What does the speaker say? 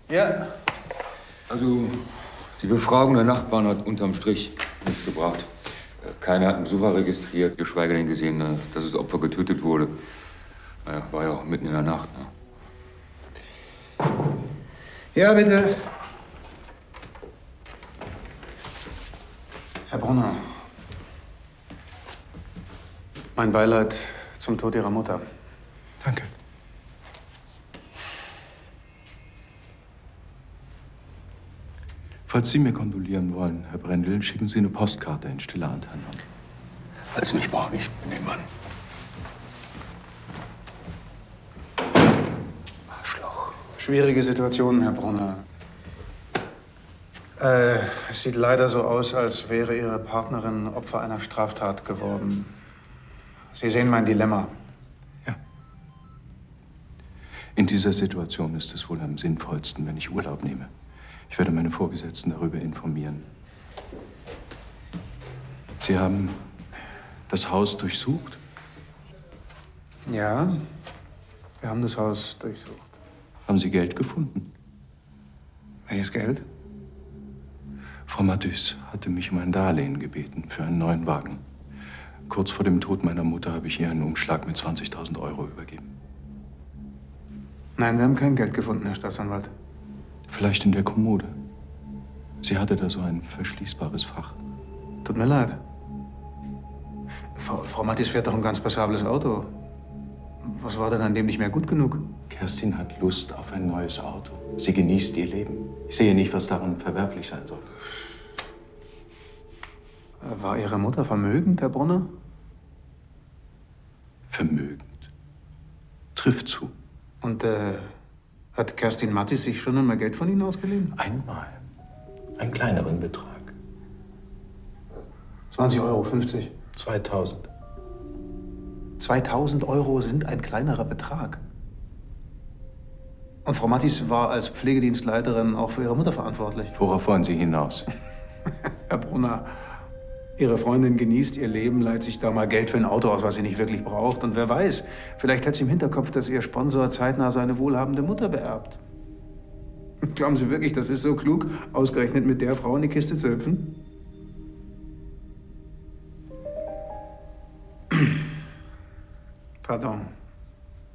Ja. Also, die Befragung der Nachbarn hat unterm Strich nichts gebracht. Keiner hat einen Besucher registriert, geschweige denn gesehen, dass das Opfer getötet wurde. Naja, war ja auch mitten in der Nacht. Ne? Ja, bitte. Herr Brunner, mein Beileid zum Tod Ihrer Mutter. Danke. Falls Sie mir kondolieren wollen, Herr Brendel, schicken Sie eine Postkarte in stiller Anteilnahme. Als mich braucht nicht, bin Mann. Arschloch. Schwierige Situation, Herr Brunner. Es sieht leider so aus, als wäre Ihre Partnerin Opfer einer Straftat geworden. Sie sehen mein Dilemma. Ja. In dieser Situation ist es wohl am sinnvollsten, wenn ich Urlaub nehme. Ich werde meine Vorgesetzten darüber informieren. Sie haben das Haus durchsucht? Ja, wir haben das Haus durchsucht. Haben Sie Geld gefunden? Welches Geld? Frau Matthys hatte mich um ein Darlehen gebeten für einen neuen Wagen. Kurz vor dem Tod meiner Mutter habe ich ihr einen Umschlag mit 20.000 Euro übergeben. Nein, wir haben kein Geld gefunden, Herr Staatsanwalt. Vielleicht in der Kommode. Sie hatte da so ein verschließbares Fach. Tut mir leid. Frau Matthys fährt doch ein ganz passables Auto. Was war denn an dem nicht mehr gut genug? Kerstin hat Lust auf ein neues Auto. Sie genießt ihr Leben. Ich sehe nicht, was daran verwerflich sein soll. War Ihre Mutter vermögend, Herr Brunner? Vermögend? Trifft zu. Und hat Kerstin Matthys sich schon einmal Geld von Ihnen ausgeliehen? Einmal. Einen kleineren Betrag. 20 Euro, 50. 2000. 2000 Euro sind ein kleinerer Betrag. Und Frau Matthys war als Pflegedienstleiterin auch für Ihre Mutter verantwortlich. Worauf wollen Sie hinaus? Herr Brunner, Ihre Freundin genießt ihr Leben, leiht sich da mal Geld für ein Auto aus, was sie nicht wirklich braucht. Und wer weiß, vielleicht hat sie im Hinterkopf, dass ihr Sponsor zeitnah seine wohlhabende Mutter beerbt. Glauben Sie wirklich, das ist so klug, ausgerechnet mit der Frau in die Kiste zu hüpfen? Pardon.